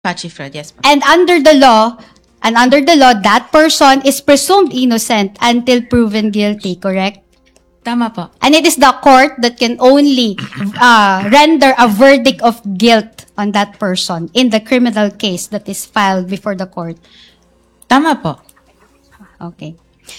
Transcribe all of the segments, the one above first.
Pachi fraud, yes po. And under the law, that person is presumed innocent until proven guilty, correct? Tama po. And it is the court that can only render a verdict of guilt on that person in the criminal case that is filed before the court. Tama po. Okay.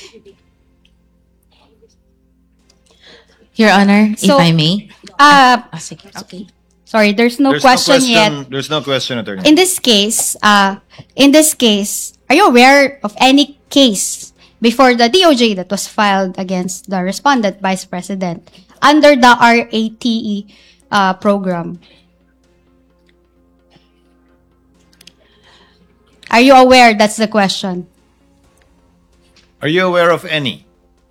Your Honor, So, if I may. Sige. Okay. Sorry, there's no question yet. There's no question, Attorney. In this case, are you aware of any case before the DOJ that was filed against the respondent Vice President under the RATE program? Are you aware? That's the question. Are you aware of any?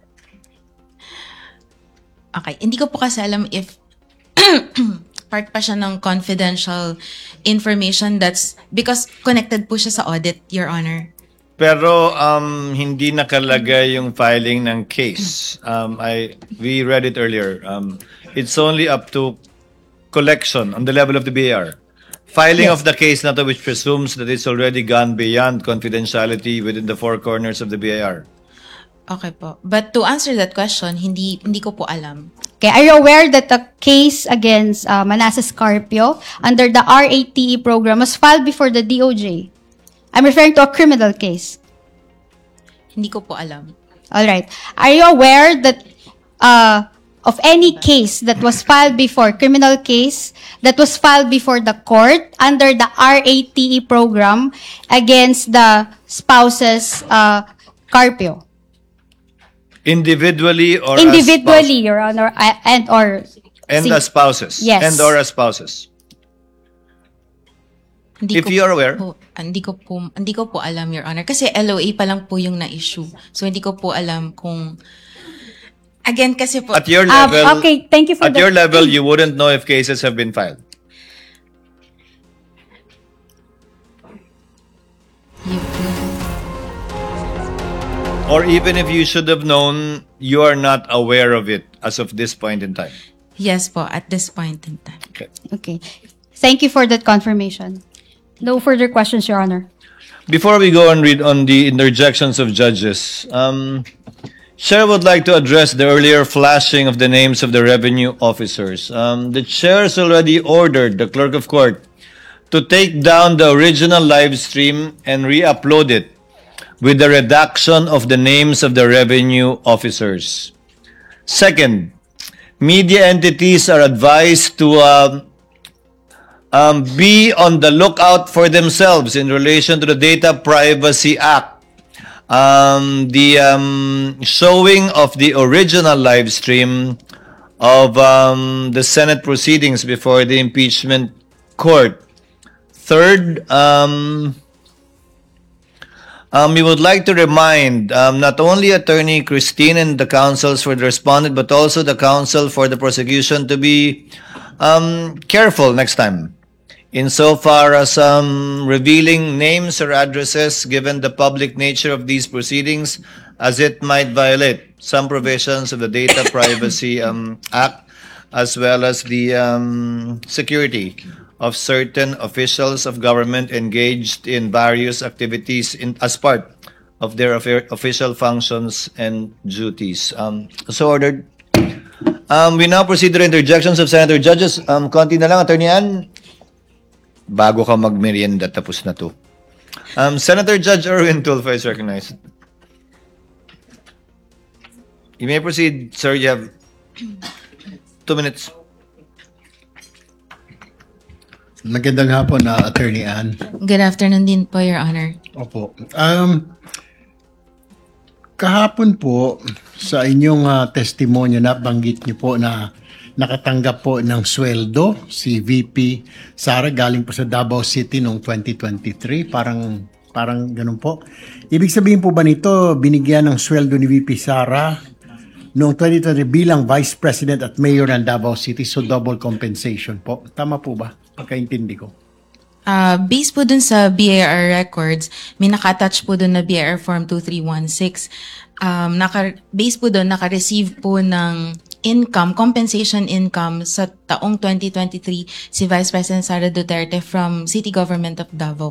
Okay, hindi ko po kasi alam if part pa siya ng confidential information that's because connected po siya sa audit, Your Honor. Pero hindi nakalagay yung filing ng case. We read it earlier. It's only up to collection on the level of the BAR. Filing of the case na to which presumes that it's already gone beyond confidentiality within the four corners of the BAR. Okay po. But to answer that question, hindi ko po alam. Okay, are you aware that the case against Manasseh Carpio under the RATE program was filed before the DOJ? I'm referring to a criminal case. Hindi ko po alam. All right. Are you aware that of any case that was filed before, criminal case that was filed before the court under the RATE program against the spouses Carpio? Individually or Individually, Your Honor, and as spouses. Yes. And or as spouses. If you are aware. Hindi ko po alam, Your Honor. Kasi LOA pa lang po yung na-issue. So, hindi ko po alam kung... Again, kasi po... At your level, okay, thank you for at your level, you wouldn't know if cases have been filed. Or even if you should have known, you are not aware of it as of this point in time. Yes po, at this point in time. Okay. Okay. Thank you for that confirmation. No further questions, Your Honor. Before we go and read on the interjections of judges, Chair would like to address the earlier flashing of the names of the revenue officers. The Chair has already ordered the Clerk of Court to take down the original live stream and re-upload it with the redaction of the names of the revenue officers. Second, media entities are advised to be on the lookout for themselves in relation to the Data Privacy Act. The showing of the original live stream of the Senate proceedings before the impeachment court. Third, we would like to remind not only Attorney Christine and the counsels for the respondent, but also the counsel for the prosecution to be careful next time insofar as revealing names or addresses given the public nature of these proceedings, as it might violate some provisions of the Data Privacy Act, as well as the security of certain officials of government engaged in various activities as part of their official functions and duties. So ordered. We now proceed to the interjections of Senator Judges. Konti na lang, Attorney Ann. Bago ka magmerienda, tapos na to. Senator Judge Erwin Tulfo is recognized. You may proceed, sir. You have 2 minutes. Magandang hapon na Attorney Ann. Good afternoon din po, Your Honor. Opo. Kahapon po sa inyong testimonya nabanggit niyo po na nakatanggap po ng sweldo si VP Sara galing po sa Davao City noong 2023. Parang ganun po. Ibig sabihin po ba nito binigyan ng sweldo ni VP Sara noong 2020 bilang Vice President at Mayor ng Davao City, so double compensation po. Tama po ba? Pagkaintindi ko. Based po dun sa BAR records, may naka-attach po dun na BAR Form 2316. Based po dun, naka-receive po ng income, compensation income sa taong 2023 si Vice President Sara Duterte from City Government of Davao